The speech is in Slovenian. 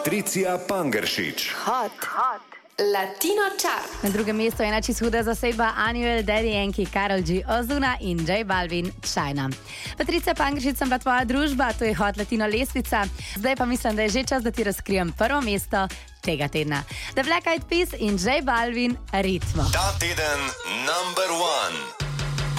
Patricia Pangeršič. Hot. Latino Chart. Na drugem mestu je čisto huda zasedba Anuel, Daddy Yankee, Karol G, Ozuna in J Balvin, China. Patricia Pangeršič, sem pa tvoja družba, to je Hot Latino lestvica. Zdaj pa mislim, da je že čas, da ti razkrijem prvo mesto tega tedna. The Black Eyed Peas in J Balvin, Ritmo. Ta teden number one.